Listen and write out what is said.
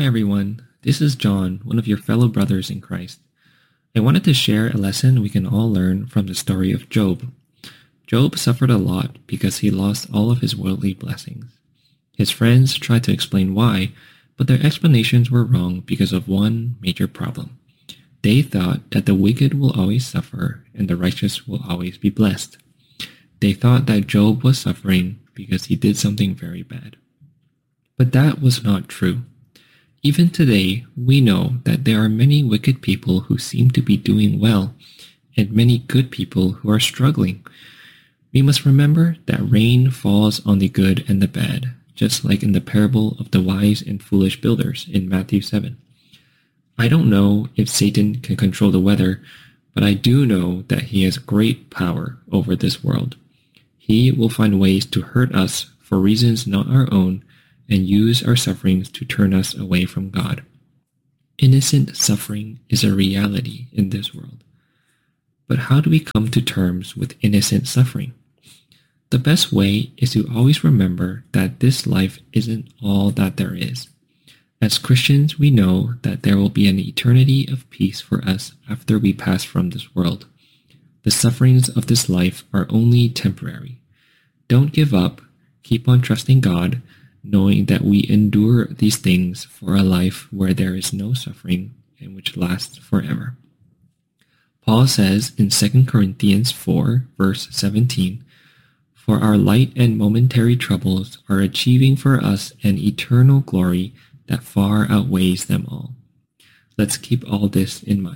Hi everyone, this is John, one of your fellow brothers in Christ. I wanted to share a lesson we can all learn from the story of Job. Job suffered a lot because he lost all of his worldly blessings. His friends tried to explain why, but their explanations were wrong because of one major problem. They thought that the wicked will always suffer and the righteous will always be blessed. They thought that Job was suffering because he did something very bad. But that was not true. Even today, we know that there are many wicked people who seem to be doing well, and many good people who are struggling. We must remember that rain falls on the good and the bad, just like in the parable of the wise and foolish builders in Matthew 7. I don't know if Satan can control the weather, but I do know that he has great power over this world. He will find ways to hurt us for reasons not our own, and use our sufferings to turn us away from God. Innocent suffering is a reality in this world. But how do we come to terms with innocent suffering? The best way is to always remember that this life isn't all that there is. As Christians, we know that there will be an eternity of peace for us after we pass from this world. The sufferings of this life are only temporary. Don't give up. Keep on trusting God, knowing that we endure these things for a life where there is no suffering and which lasts forever. Paul says in 2 Corinthians 4, verse 17, "For our light and momentary troubles are achieving for us an eternal glory that far outweighs them all." Let's keep all this in mind.